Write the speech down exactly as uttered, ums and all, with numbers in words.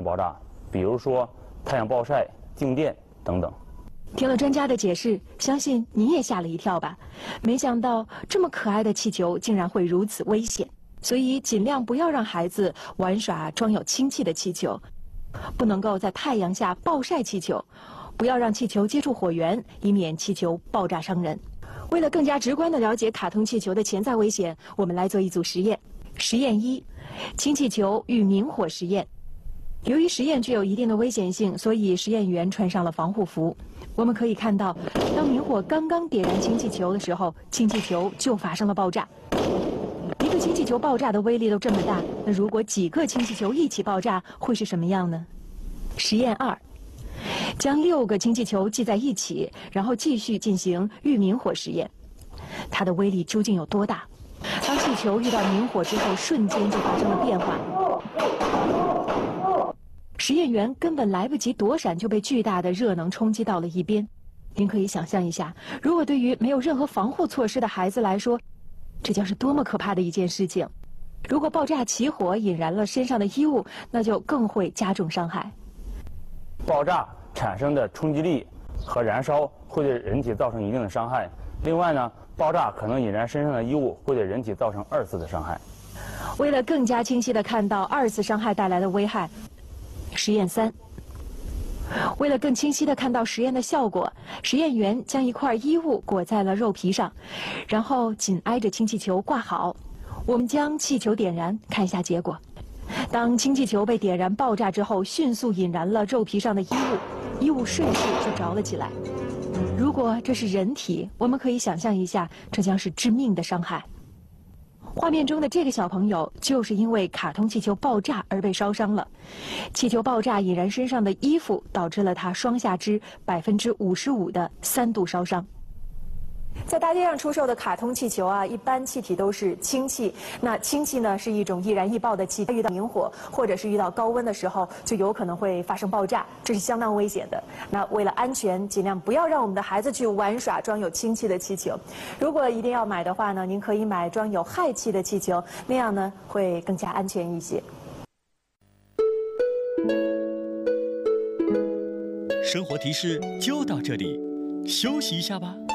爆炸，比如说太阳暴晒、静电等等。 听了专家的解释，相信你也吓了一跳吧？没想到这么可爱的气球竟然会如此危险，所以尽量不要让孩子玩耍装有氢气的气球，不能够在太阳下暴晒气球，不要让气球接触火源，以免气球爆炸伤人。为了更加直观地了解卡通气球的潜在危险，我们来做一组实验。实验一：氢气球遇明火实验。由于实验具有一定的危险性，所以实验员穿上了防护服。我们可以看到，当明火刚刚点燃氢气球的时候，氢气球就发生了爆炸。一个氢气球爆炸的威力都这么大，那如果几个氢气球一起爆炸，会是什么样呢？实验二：将六个氢气球系在一起，然后继续进行遇明火实验。它的威力究竟有多大？当气球遇到明火之后，瞬间就发生了变化。实验员根本来不及躲闪，就被巨大的热能冲击到了一边。您可以想象一下，如果对于没有任何防护措施的孩子来说，这将是多么可怕的一件事情。如果爆炸起火引燃了身上的衣物，那就更会加重伤害。 爆炸产生的冲击力和燃烧会对人体造成一定的伤害。另外呢，爆炸可能引燃身上的衣物，会对人体造成二次的伤害。 为了更加清晰地看到二次伤害带来的危害，实验三。为了更清晰地看到实验的效果，实验员将一块衣物裹在了肉皮上，然后紧挨着氢气球挂好。我们将气球点燃，看一下结果。当氢气球被点燃爆炸之后，迅速引燃了肉皮上的衣物，衣物瞬时就着了起来。如果这是人体，我们可以想象一下，这将是致命的伤害。画面中的这个小朋友就是因为卡通气球爆炸而被烧伤了。气球爆炸引燃身上的衣服，导致了他双下肢百分之五十五的三度烧伤。在大街上出售的卡通气球啊，一般气体都是氢气。那氢气呢，是一种易燃易爆的气体，遇到明火或者是遇到高温的时候，就有可能会发生爆炸，这是相当危险的。那为了安全，尽量不要让我们的孩子去玩耍装有氢气的气球。如果一定要买的话呢，您可以买装有氦气的气球，那样呢会更加安全一些。 生活提示就到这里，休息一下吧。